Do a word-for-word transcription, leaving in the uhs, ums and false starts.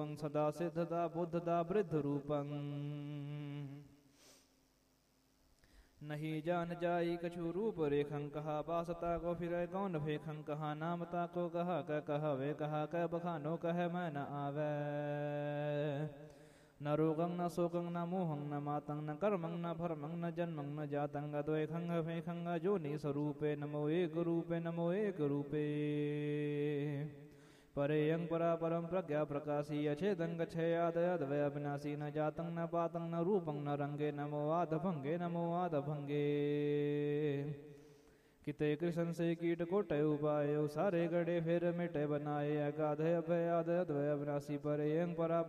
सदा सिद्धदा बुद्धदा वृद्ध रूपं नहीं जान जाई कछु रूप रेखं कहा बासता को फिर कौन फेखं कहा नामता को कहा क कहवे कहा क बखानो कह मैं न आवे न रोगं न शोकं न मोहं न मातं न कर्मं न भर्मं न जन्मं न जातं अद्वैखं फेखं जोनि स्वरूपे नमो एक रूपे नमो एक रूपे परेयं परा परम प्रज्ञा प्रकाशी अछेदं गच्छयाद अद्वय अविनाशी न जातं न पातं न रूपं न रंगे नमो आधभंगे नमो आधभंगे किते कृष्ण से कीट कोटय उपाय सारे गड़े फिर मिटे बनाए अगाध अभयाद अद्वय अविनाशी परेयं परा